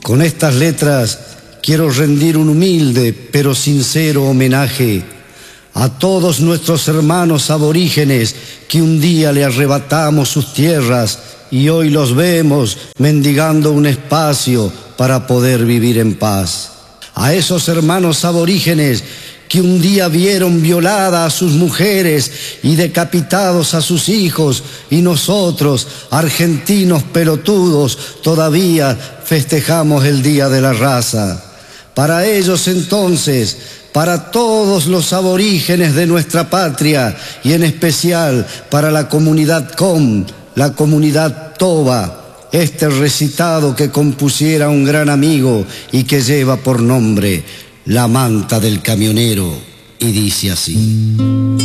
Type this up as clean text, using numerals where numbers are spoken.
Con estas letras quiero rendir un humilde pero sincero homenaje a todos nuestros hermanos aborígenes que un día le arrebatamos sus tierras y hoy los vemos mendigando un espacio para poder vivir en paz. A esos hermanos aborígenes que un día vieron violadas a sus mujeres y decapitados a sus hijos, y nosotros, argentinos pelotudos, todavía festejamos el Día de la Raza. Para ellos entonces, para todos los aborígenes de nuestra patria, y en especial para la comunidad Com, la comunidad Toba, este recitado que compusiera un gran amigo y que lleva por nombre La Manta del Camionero, y dice así.